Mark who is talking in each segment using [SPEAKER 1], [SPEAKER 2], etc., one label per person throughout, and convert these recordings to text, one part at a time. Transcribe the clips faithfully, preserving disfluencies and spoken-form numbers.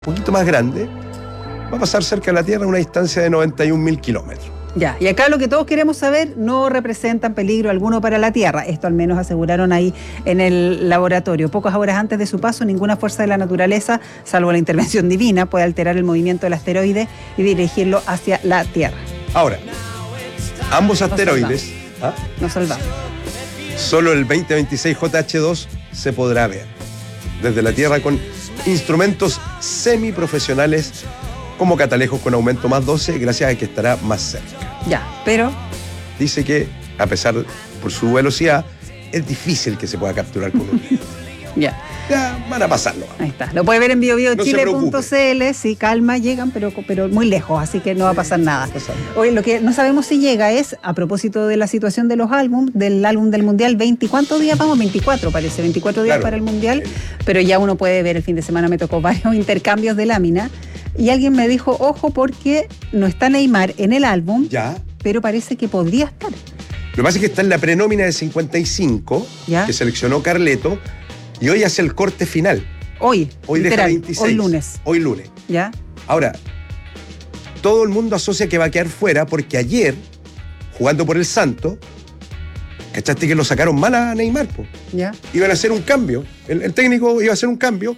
[SPEAKER 1] un poquito más grande, va a pasar cerca de la Tierra a una distancia de noventa y un mil kilómetros.
[SPEAKER 2] Ya, y acá lo que todos queremos saber, no representan peligro alguno para la Tierra. Esto al menos aseguraron ahí en el laboratorio. Pocas horas antes de su paso, ninguna fuerza de la naturaleza, salvo la intervención divina, puede alterar el movimiento del asteroide y dirigirlo hacia la Tierra.
[SPEAKER 1] Ahora, ambos
[SPEAKER 2] Nos
[SPEAKER 1] asteroides, ¿ah?
[SPEAKER 2] Nos salvamos.
[SPEAKER 1] Solo el veinte veintiséis J H dos se podrá ver desde la Tierra con instrumentos semiprofesionales como catalejos con aumento más doce, gracias a que estará más cerca.
[SPEAKER 2] Ya, pero...
[SPEAKER 1] Dice que, a pesar por su velocidad, es difícil que se pueda capturar con un lente.
[SPEAKER 2] Ya.
[SPEAKER 1] Ya van a pasarlo.
[SPEAKER 2] Ahí está. Lo puede ver en bio bio chile punto c l. Sí, calma, llegan, pero, pero muy lejos, así que no va a pasar nada. Oye, lo que no sabemos si llega es, a propósito de la situación de los álbumes, del álbum del Mundial, veinte, ¿cuántos días vamos? veinticuatro parece, veinticuatro días claro, para el Mundial, pero ya uno puede ver, el fin de semana me tocó varios intercambios de lámina, y alguien me dijo, ojo, porque no está Neymar en el álbum,
[SPEAKER 1] ya,
[SPEAKER 2] pero parece que podría estar.
[SPEAKER 1] Lo que pasa es que está en la prenómina de cincuenta y cinco, ¿ya? Que seleccionó Carleto, y hoy hace el corte final.
[SPEAKER 2] Hoy,
[SPEAKER 1] hoy
[SPEAKER 2] literal,
[SPEAKER 1] deja veintiséis.
[SPEAKER 2] Hoy lunes.
[SPEAKER 1] Hoy lunes.
[SPEAKER 2] ¿Ya?
[SPEAKER 1] Ahora, todo el mundo asocia que va a quedar fuera porque ayer, jugando por el Santo, ¿cachaste que lo sacaron mal a Neymar? Po?
[SPEAKER 2] ¿Ya?
[SPEAKER 1] Iban a hacer un cambio. El, el técnico iba a hacer un cambio.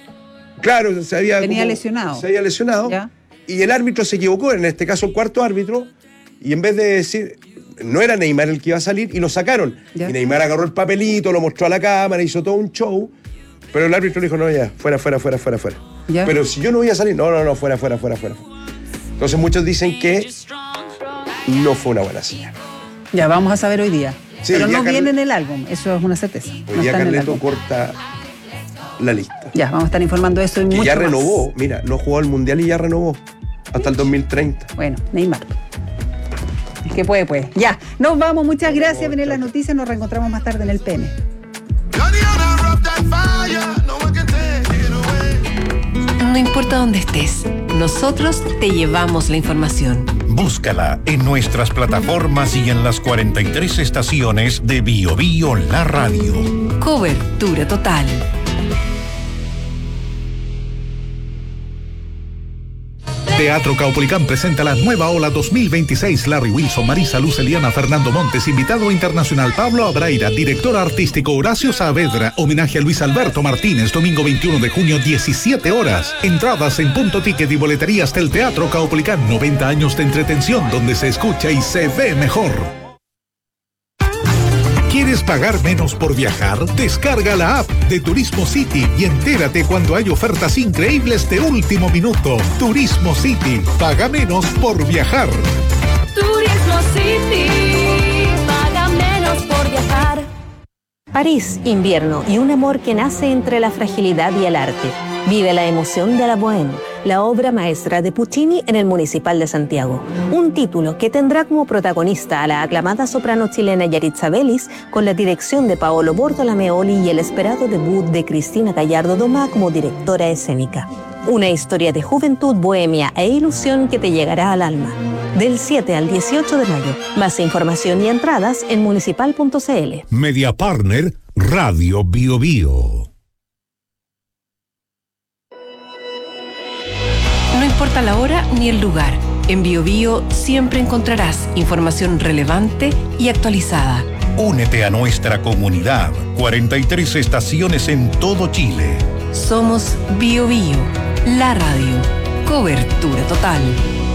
[SPEAKER 1] Claro, se había...
[SPEAKER 2] Tenía
[SPEAKER 1] como,
[SPEAKER 2] lesionado.
[SPEAKER 1] Se había lesionado.
[SPEAKER 2] ¿Ya?
[SPEAKER 1] Y el árbitro se equivocó, en este caso el cuarto árbitro, y en vez de decir... No era Neymar el que iba a salir y lo sacaron. ¿Ya? Y Neymar agarró el papelito, lo mostró a la cámara, hizo todo un show. Pero el árbitro le dijo, no, ya, fuera, fuera, fuera, fuera, fuera.
[SPEAKER 2] ¿Ya?
[SPEAKER 1] Pero si yo no voy a salir, no, no, no, fuera, fuera, fuera, fuera. Entonces muchos dicen que no fue una buena señal.
[SPEAKER 2] Ya, vamos a saber hoy día. Sí, pero no
[SPEAKER 1] Carle...
[SPEAKER 2] viene en el álbum, eso es una certeza.
[SPEAKER 1] Hoy
[SPEAKER 2] no
[SPEAKER 1] día Carleto corta la lista.
[SPEAKER 2] Ya, vamos a estar informando eso y mucho
[SPEAKER 1] ya
[SPEAKER 2] más.
[SPEAKER 1] Renovó, mira, no jugó al Mundial y ya renovó. Hasta el dos mil treinta.
[SPEAKER 2] Bueno, Neymar. El que puede, puede. Ya, nos vamos. Muchas gracias. Vienen las noticias. Nos reencontramos más tarde en el P M.
[SPEAKER 3] No importa dónde estés, nosotros te llevamos la información.
[SPEAKER 4] Búscala en nuestras plataformas y en las cuarenta y tres estaciones de Bio Bio La Radio.
[SPEAKER 3] Cobertura total.
[SPEAKER 5] Teatro Caupolicán presenta la nueva ola dos mil veintiséis. Larry Wilson, Marisa Luz, Eliana, Fernando Montes, invitado internacional Pablo Abraira, director artístico Horacio Saavedra, homenaje a Luis Alberto Martínez, domingo veintiuno de junio, diecisiete horas. Entradas en Punto Ticket y boleterías del Teatro Caupolicán. noventa años de entretención donde se escucha y se ve mejor. ¿Quieres pagar menos por viajar? Descarga la app de Turismo City y entérate cuando hay ofertas increíbles de último minuto. Turismo City, paga menos por viajar.
[SPEAKER 6] Turismo City, paga menos por viajar.
[SPEAKER 7] París, invierno y un amor que nace entre la fragilidad y el arte. Vive la emoción de la Bohème, la obra maestra de Puccini en el Municipal de Santiago. Un título que tendrá como protagonista a la aclamada soprano chilena Yaritza Vélez, con la dirección de Paolo Bortolameoli y el esperado debut de Cristina Gallardo Domá como directora escénica. Una historia de juventud, bohemia e ilusión que te llegará al alma. Del siete al dieciocho de mayo. Más información y entradas en municipal punto c l.
[SPEAKER 5] Media Partner, Radio Bio Bio.
[SPEAKER 3] No importa la hora ni el lugar, en Bio Bio siempre encontrarás información relevante y actualizada.
[SPEAKER 4] Únete a nuestra comunidad. cuarenta y tres estaciones en todo Chile.
[SPEAKER 3] Somos Bio Bio, la radio. Cobertura total.